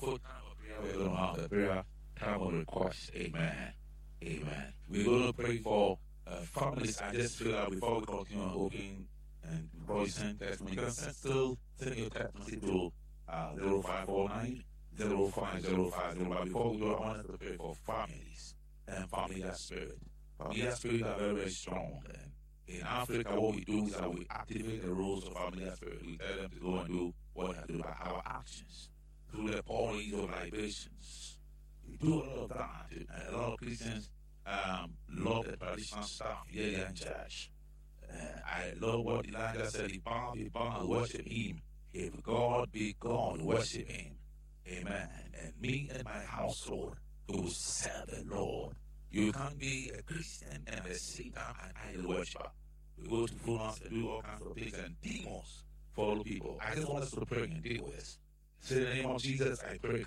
for time of prayer, we're going to have a prayer time of request. Amen. Amen. We're going to pray for families. I just feel that before we continue on opening and before you send testimony, you can still send your testimony to 0549 0505. But before we go, I want us to pray for families and familiar spirit. Familiar spirit are very, very strong. And in Africa, what we do is that we activate the rules of familiar spirit. We tell them to go and do what they have to do by our actions, through the pourings of libations. We do a lot of that. And a lot of Christians love the traditional stuff here in church. I love what Elijah said. If bow, worship him. If God be God, worship him. Amen. And me and my household who serve the Lord. You can't be a Christian and a Satan and idol worshiper. We go to full house and do all kinds of things, and demons follow people. I just want us to pray and deal with this. Say in the name of Jesus, I pray.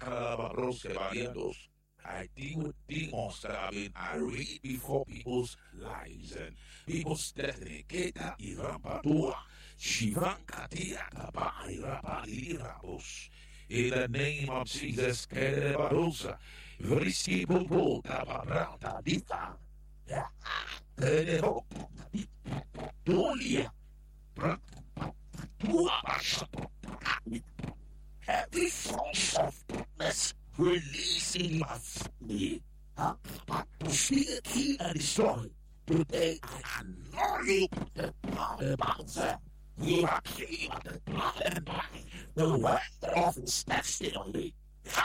I deal with demons that have been arrayed before people's lives and people's destiny. Keta irapadua, shivankatia kaba irapalirabos. In the name of Jesus, Kerebarosa, Vriski Bobo, Tabarata, Dita, Kerebo, Dolia, every force of darkness releasing my family, to steal, kill, and destroy. Today, I annul you the power about them. You are king of the blood and body, the weapon of its destiny.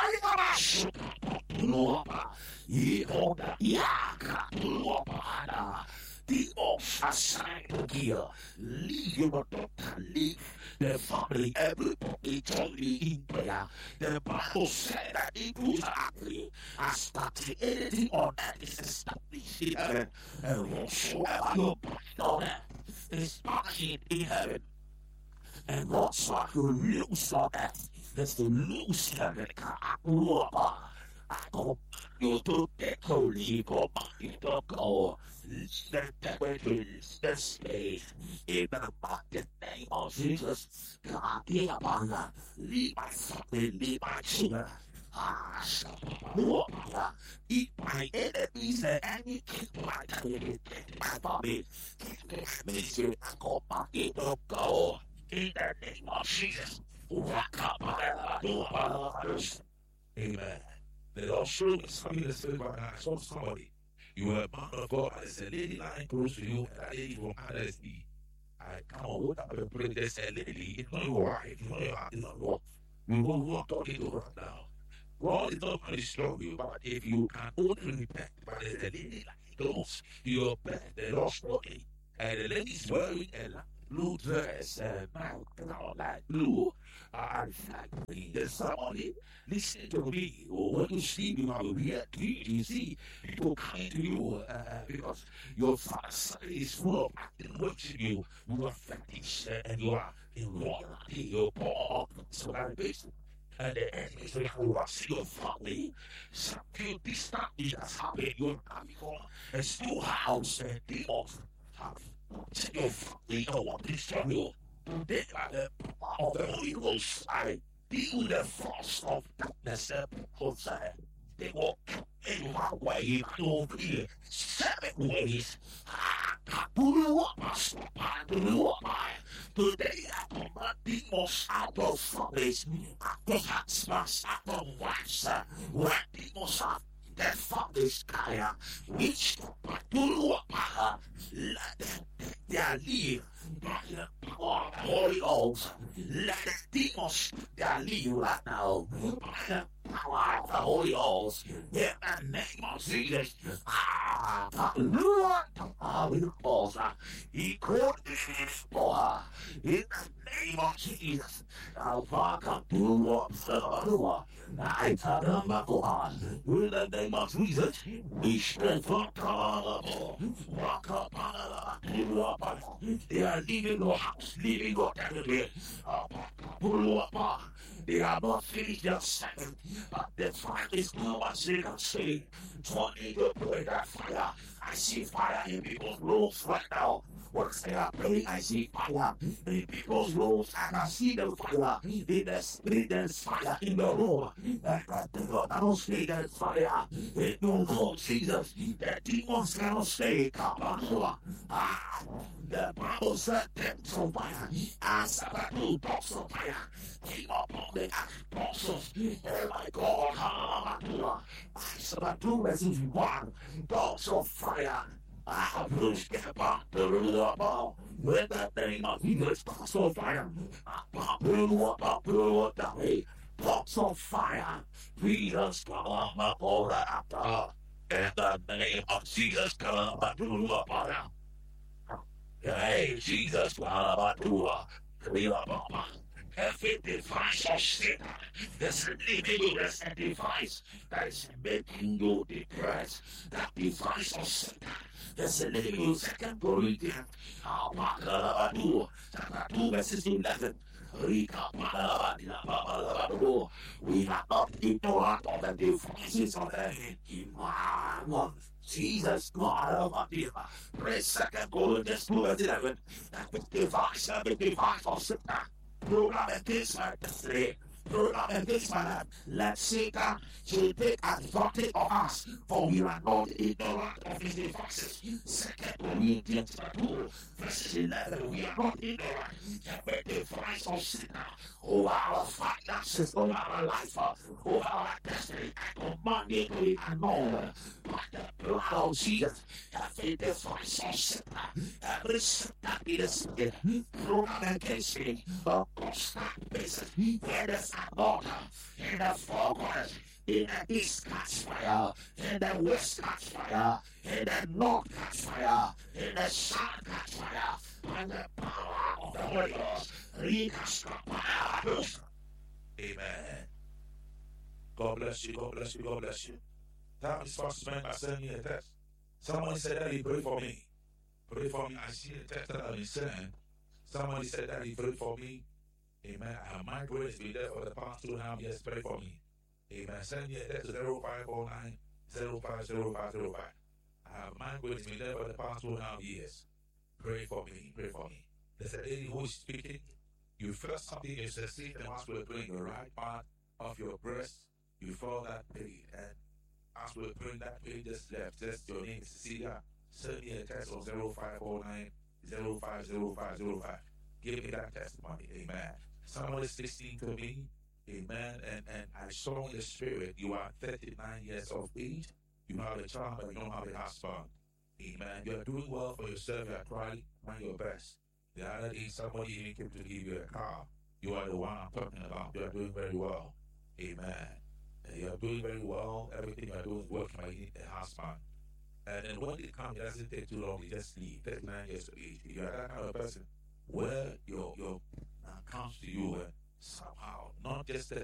Demons assigned to kill, leave your daughter, leave the family, everybody totally in prayer. The Bible said that it was ugly, as that anything on earth is established in heaven, and whatsoever you bind on earth is bound in heaven. And whatsoever you loose on earth is to loose heaven. I command you to take a leave, command you to go. Let the way to the stage. In the mighty name of Jesus, God, leave my family, leave my children. Eat my enemies and any kill my enemy, my family. I command you to go. In the name of Jesus. Amen. The Lord showed me something in the spirit right now. I saw somebody. You were a man of God. There's a lady lying close to you, and that lady from RSD. I come on, wake up and pray. There's a lady. It's not your wife. It's not your heart. It's not what. We will talk to her now. God is not going to destroy you, but if you can only repent, but there's a lady like close to your bed, the Lord showed me. And the lady's wearing a blue dress and light blue. There's somebody listen to me. When you see me, I will react to you. You see, people coming to you because your father is full of acting worship you. You are fetish and you are in royalty. You're poor. So that is and the enemies will rush your family. Something distant is happening. You're coming from a storehouse and demons have your family don't want to destroy you. They are the power of the Holy Ghost. I deal with the force of darkness and people say they will come in one way over here. 7 ways. Today I command demons out of families, out of husbands, out of wives, where demons have their families kaya, which let them take their leave by the power of the Holy Ghost. Let the demons take their leave right now by the power of the Holy Ghost. In the name of Jesus. He called this boy. In the name of Jesus. In the name of Jesus, we stand for they are leaving your house, leaving your territory. They are not finished their second, but the fire is no one they can say. 20 to pray that fire. I see fire in people's rooms right now. Once they are praying, I see fire. In people's rooms, I can see the fire. In the spirit, there's fire in the room. And I don't say there's fire. In the Lord Jesus, the demons cannot stay. The Bible said, "Depths of fire, as a two dogs of fire, came upon the apostles." Oh my God, Acts 2 verses 1, dogs of fire. I have pushed the back to the wall with the name of Jesus, dogs of fire. Dogs of fire. Jesus, come up all after. In the name of Jesus, come up to the fire. Hey, Jesus, every device of Satan, there's an evil device that is making you depressed. That device of Satan, there's an evil 2 Corinthians, chapter 2, verses 11. We are not ignorant of the devices of the enemy. Jesus, God of our dear. Praise 2 Corinthians 2 verse 11. That with device, every device of Satan, program against my destiny, program against my life. Let Satan to take advantage of us, for we are not ignorant of his devices. 2 Corinthians 2 verse 11. We are not ignorant of every device of Satan over our finances, over our life, over our destiny. I command it to be annulled by the blood of Jesus. Every device of Satan, every Satan in the spirit, program against me, a constant basis. There is an order in the four corners. In the east catch fire, in the west catch fire, in the north catch fire, in the south catch fire, and the power of the Holy Ghost. Amen. God bless you, God bless you, God bless you. Time is fast spent by sending me a text. Somebody said that he prayed for me. Pray for me. I see a text that I've been sending. Somebody said that he prayed for me. Amen. I have my grace be there for the past 2.5 years. Pray for me. Amen. Send me a text to 0549 050505. I have my grace be there for the past 2.5 years. Pray for me. Pray for me. There's a lady who is speaking. You felt something in the seat, and once we're praying the right part of your breast, you felt that pain. And as we're praying, that pain just left. Just your name is Cecilia. Send me a text on 0549 050505. Give me that testimony. Amen. Someone is listening to me. Amen. And I saw in the spirit, you are 39 years of age. You have a child, but you don't have a husband. Amen. You are doing well for yourself. You are trying your best. The other day, somebody even came to give you a car. You are the one I'm talking about. You are doing very well. Amen. And you are doing very well. Everything you are doing is working. You need a husband. And then when they come, it doesn't take too long. You just leave. 39 years of age. If you are that kind of person, where your comes to you somehow, not just 39